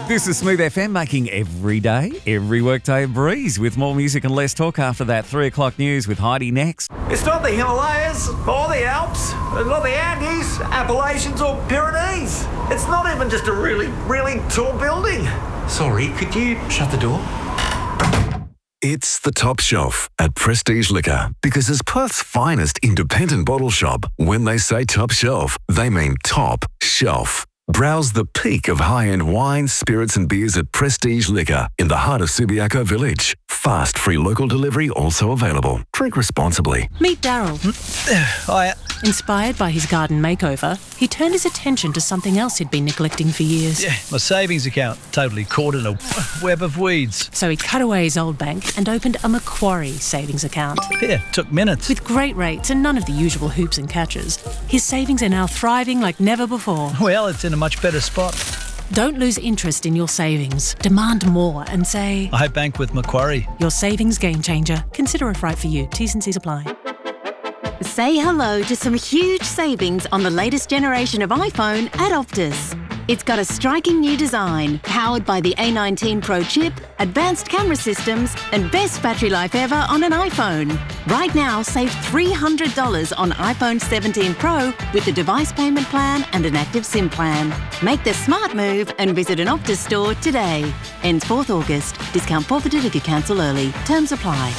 This is Smooth FM, making every day, every workday a breeze, with more music and less talk after that 3 o'clock news with Heidi next. It's not the Himalayas or the Alps, not the Andes, Appalachians or Pyrenees. It's not even just a really, really tall building. Sorry, could you shut the door? It's the Top Shelf at Prestige Liquor, because as Perth's finest independent bottle shop, when they say top shelf, they mean top shelf. Browse the peak of high-end wines, spirits and beers at Prestige Liquor in the heart of Subiaco Village. Fast, free local delivery also available. Drink responsibly. Meet Daryl. Hiya. Inspired by his garden makeover, he turned his attention to something else he'd been neglecting for years. Yeah, my savings account, totally caught in a web of weeds. So he cut away his old bank and opened a Macquarie savings account. Yeah, took minutes. With great rates and none of the usual hoops and catches, his savings are now thriving like never before. Well, it's in a much better spot. Don't lose interest in your savings. Demand more and say, I bank with Macquarie. Your savings game changer. Consider if right for you. T's and C's apply. Say hello to some huge savings on the latest generation of iPhone at Optus. It's got a striking new design, powered by the A19 Pro chip, advanced camera systems, and best battery life ever on an iPhone. Right now, save $300 on iPhone 17 Pro with a device payment plan and an active SIM plan. Make the smart move and visit an Optus store today. Ends 4th August. Discount forfeited if you cancel early. Terms apply.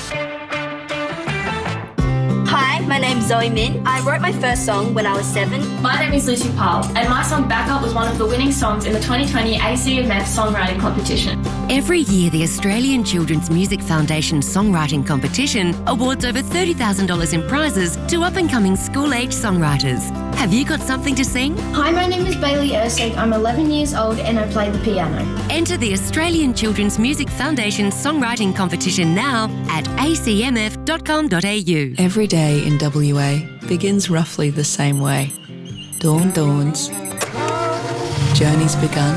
Hi, my name's Zoe Min. I wrote my first song when I was 7. My name is Lucy Powell, and my song Backup was one of the winning songs in the 2020 ACMF Songwriting Competition. Every year, the Australian Children's Music Foundation Songwriting Competition awards over $30,000 in prizes to up-and-coming school-age songwriters. Have you got something to sing? Hi, my name is Bailey Ersig. I'm 11 years old and I play the piano. Enter the Australian Children's Music Foundation Songwriting Competition now at acmf.com.au. Every day in WA begins roughly the same way. Dawn dawns, journeys begun,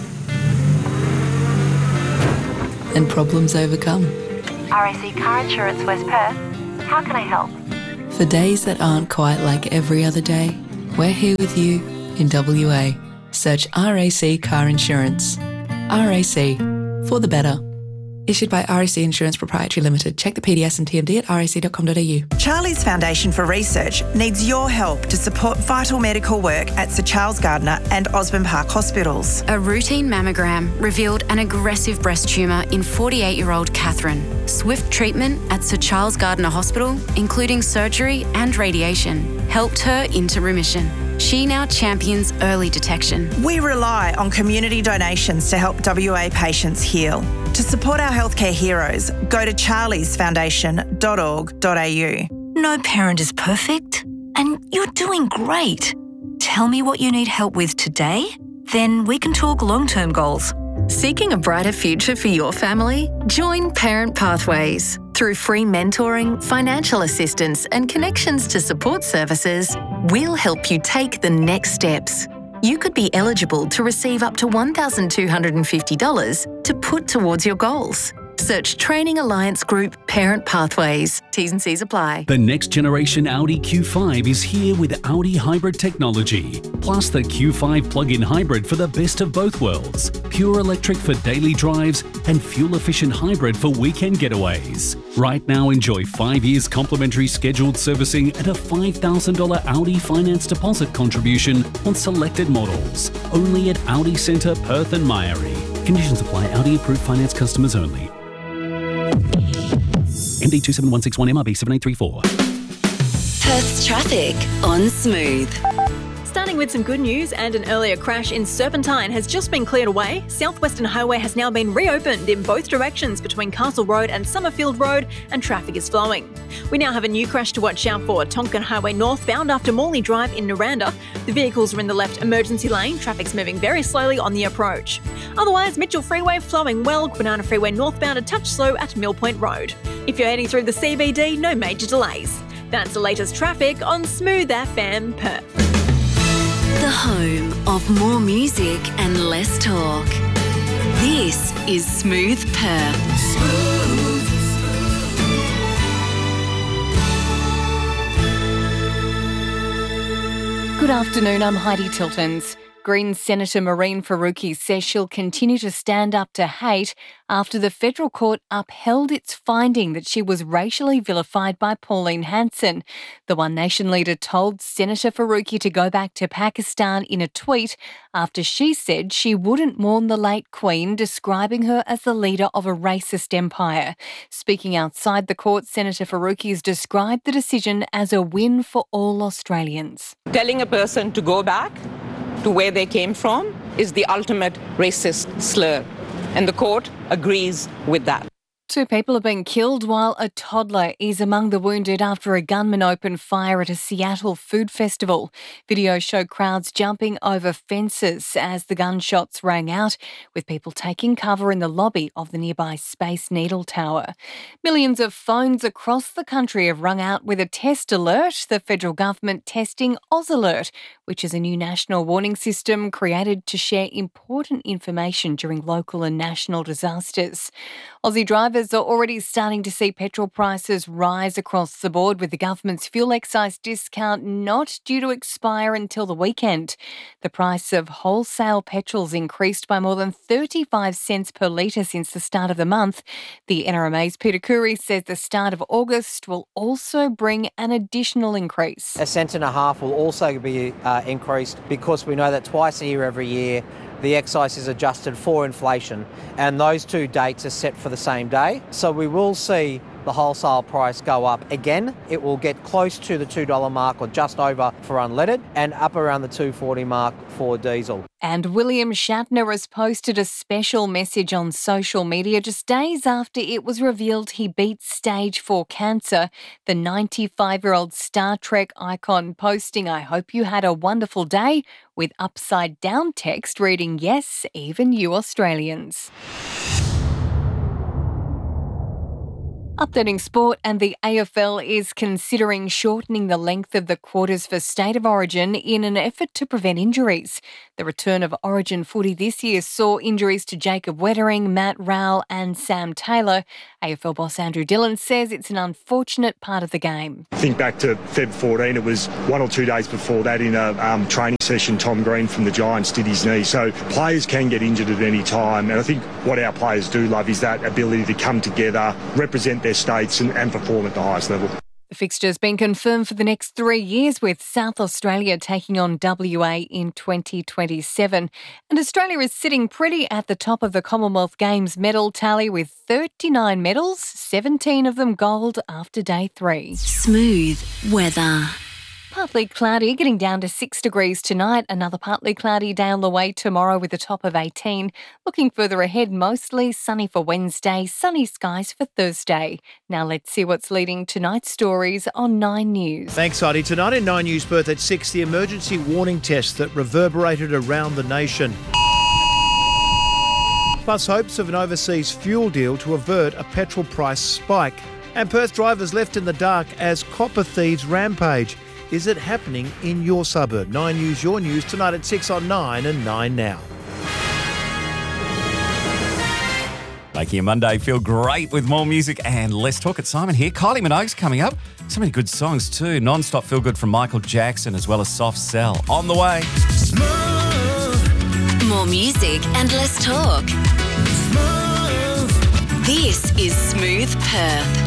and problems overcome. RAC Car Insurance West Perth. How can I help? For days that aren't quite like every other day, we're here with you in WA. Search RAC Car Insurance. RAC, for the better. Issued by RAC Insurance Proprietary Limited. Check the PDS and TMD at rac.com.au. Charlie's Foundation for Research needs your help to support vital medical work at Sir Charles Gardner and Osborne Park Hospitals. A routine mammogram revealed an aggressive breast tumour in 48-year-old Catherine. Swift treatment at Sir Charles Gardner Hospital, including surgery and radiation, helped her into remission. She now champions early detection. We rely on community donations to help WA patients heal. To support our healthcare heroes, go to charliesfoundation.org.au. No parent is perfect, and you're doing great. Tell me what you need help with today, then we can talk long-term goals. Seeking a brighter future for your family? Join Parent Pathways. Through free mentoring, financial assistance, and connections to support services, we'll help you take the next steps. You could be eligible to receive up to $1,250 to put towards your goals. Search Training Alliance Group Parent Pathways. T's and C's apply. The next generation Audi Q5 is here with Audi hybrid technology, plus the Q5 plug-in hybrid for the best of both worlds. Pure electric for daily drives and fuel-efficient hybrid for weekend getaways. Right now, enjoy 5 years complimentary scheduled servicing and a $5,000 Audi finance deposit contribution on selected models. Only at Audi Centre, Perth and Myrie. Conditions apply. Audi approved finance customers only. MD 27161 MRB 7834. Perth's traffic on Smooth. Starting with some good news, and an earlier crash in Serpentine has just been cleared away. South Western Highway has now been reopened in both directions between Castle Road and Summerfield Road, and traffic is flowing. We now have a new crash to watch out for. Tonkin Highway northbound after Morley Drive in Naranda. The vehicles are in the left emergency lane. Traffic's moving very slowly on the approach. Otherwise, Mitchell Freeway flowing well. Banana Freeway northbound a touch slow at Mill Point Road. If you're heading through the CBD, no major delays. That's the latest traffic on Smooth FM Perth. The home of more music and less talk. This is Smooth Perth. Good afternoon, I'm Heidi Tiltons. Greens Senator Mehreen Faruqi says she'll continue to stand up to hate after the federal court upheld its finding that she was racially vilified by Pauline Hanson. The One Nation leader told Senator Faruqi to go back to Pakistan in a tweet after she said she wouldn't mourn the late Queen, describing her as the leader of a racist empire. Speaking outside the court, Senator Faruqi has described the decision as a win for all Australians. Telling a person to go back to where they came from is the ultimate racist slur, and the court agrees with that. 2 people have been killed while a toddler is among the wounded after a gunman opened fire at a Seattle food festival. Videos show crowds jumping over fences as the gunshots rang out, with people taking cover in the lobby of the nearby Space Needle Tower. Millions of phones across the country have rung out with a test alert, the federal government testing AusAlert, which is a new national warning system created to share important information during local and national disasters. Aussie drivers are already starting to see petrol prices rise across the board, with the government's fuel excise discount not due to expire until the weekend. The price of wholesale petrol's increased by more than 35 cents per litre since the start of the month. The NRMA's Peter Khoury says the start of August will also bring an additional increase. $1.50 will also be increased because we know that twice a year every year the excise is adjusted for inflation, and those 2 dates are set for the same day. So we will see the wholesale price go up again. It will get close to the $2 mark or just over for unleaded, and up around the $2.40 mark for diesel. And William Shatner has posted a special message on social media just days after it was revealed he beat stage 4 cancer. The 95-year-old Star Trek icon posting, "I hope you had a wonderful day," with upside down text reading, "Yes, even you Australians." Updating sport, and the AFL is considering shortening the length of the quarters for State of Origin in an effort to prevent injuries. The return of Origin footy this year saw injuries to Jacob Wettering, Matt Rowell and Sam Taylor. AFL boss Andrew Dillon says it's an unfortunate part of the game. Think back to Feb 14, it was 1 or 2 days before that in a training session, Tom Green from the Giants did his knee. So players can get injured at any time, and I think what our players do love is that ability to come together, represent their states and perform at the highest level. The fixture's been confirmed for the next 3 years, with South Australia taking on WA in 2027. And Australia is sitting pretty at the top of the Commonwealth Games medal tally with 39 medals, 17 of them gold after day 3. Smooth weather. Partly cloudy, getting down to 6 degrees tonight. Another partly cloudy day on the way tomorrow with a top of 18. Looking further ahead, mostly sunny for Wednesday, sunny skies for Thursday. Now let's see what's leading tonight's stories on 9 News. Thanks, Heidi. Tonight in 9 News Perth at 6, the emergency warning test that reverberated around the nation. Plus hopes of an overseas fuel deal to avert a petrol price spike. And Perth drivers left in the dark as copper thieves rampage. Is it happening in your suburb? 9 News, your news, tonight at 6 on 9 and 9 now. Making your Monday feel great with more music and less talk. At Simon here. Kylie Minogue's coming up. So many good songs too. Non-stop feel good from Michael Jackson, as well as Soft Cell. On the way. More music and less talk. This is Smooth Perth.